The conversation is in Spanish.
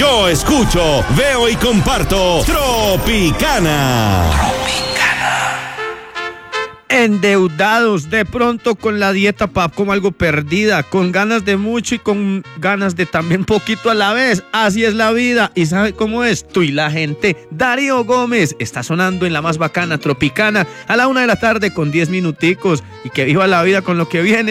Yo escucho, veo y comparto Tropicana. Endeudados, de pronto con la dieta pap como algo perdida, con ganas de mucho y con ganas de también poquito a la vez. Así es la vida. ¿Y sabe cómo es? Tú y la gente. Darío Gómez está sonando en la más bacana Tropicana a la 1 de la tarde con 10 minuticos. Y que viva la vida con lo que viene.